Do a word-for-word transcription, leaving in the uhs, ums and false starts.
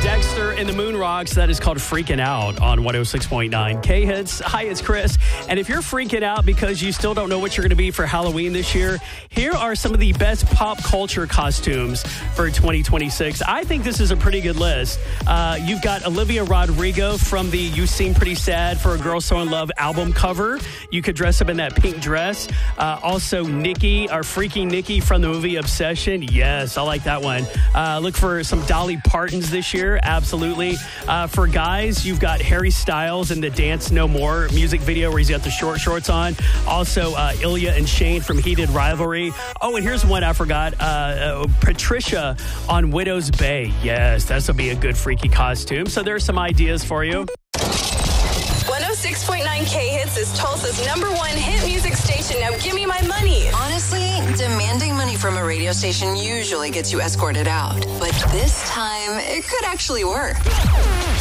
Dexter and the Moon Rocks. That is called Freaking Out on one oh six point nine K-Hits. Hi, it's Chris. And if you're freaking out because you still don't know what you're going to be for Halloween this year, here are some of the best pop culture costumes for twenty twenty-six. I think this is a pretty good list. Uh, you've got Olivia Rodrigo from the You Seem Pretty Sad for a Girl So In Love album cover. You could dress up in that pink dress. Uh, also, Nikki, our freaky Nikki from the movie Obsession. Yes, I like that one. Uh, look for some Dolly Partons this year. Absolutely. Uh, for guys, you've got Harry Styles in the Dance No More music video where he's got the short shorts on. Also, uh, Ilya and Shane from Heated Rivalry. Oh, and here's one I forgot. Uh, uh, Patricia on Widow's Bay. Yes, this will be a good freaky costume. So there's some ideas for you. one oh six point nine K-Hits is Tulsa's number one hit music station. Now give me my money. Honestly, demanding money from a radio station usually gets you escorted out. But this time, it could actually work.